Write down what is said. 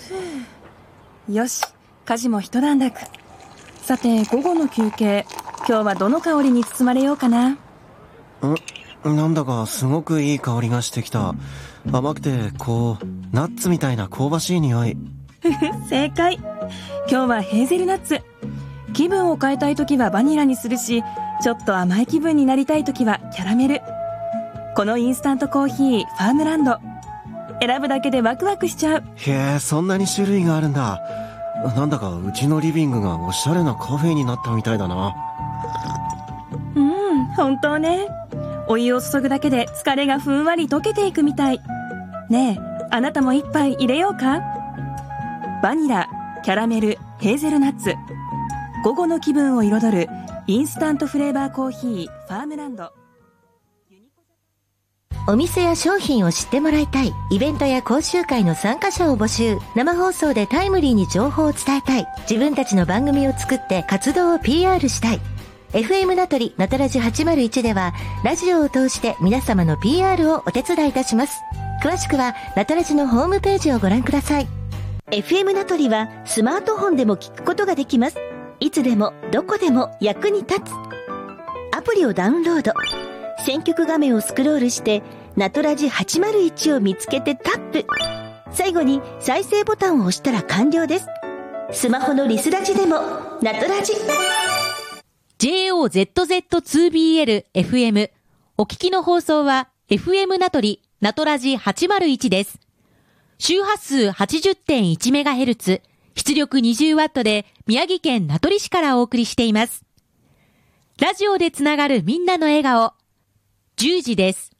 よし、家事も一段落。さて、午後の休憩、今日はどの香りに包まれようかな。 なんだかすごくいい香りがしてきた。甘くてナッツみたいな香ばしい匂い。 正解。今日はヘーゼルナッツ。気分を変えたいときはバニラにするし、ちょっと甘い気分になりたいときはキャラメル。このインスタントコーヒーファームランド、選ぶだけでワクワクしちゃう。 へえ、そんなに種類があるんだ。なんだかうちのリビングがおしゃれなカフェになったみたいだな。 本当ね。お湯を注ぐだけで疲れがふんわり溶けていくみたい。ねえ、あなたも一杯入れようか。バニラ、キャラメル、ヘーゼルナッツ。午後の気分を彩るインスタントフレーバーコーヒーファームランド。 お店や商品を知ってもらいたい。イベントや講習会の参加者を募集。生放送でタイムリーに情報を伝えたい。自分たちの番組を作って活動を PR したい。FM 名取なたらじ801ではラジオを通して皆様の PR をお手伝いいたします。詳しくはなたらじのホームページをご覧ください。 FM 名取はスマートフォンでも聞くことができます。いつでもどこでも役に立つアプリをダウンロード。選曲画面をスクロールしてなとらじ801を見つけてタップ。最後に再生ボタンを押したら完了です。スマホのリスラジでもなとらじ。 JOZZ2BL FM。お聞きの放送は FM 名取なとらじ801です。周波数 80.1MHz、出力 20W で宮城県名取市からお送りしています。ラジオでつながるみんなの笑顔。10時です。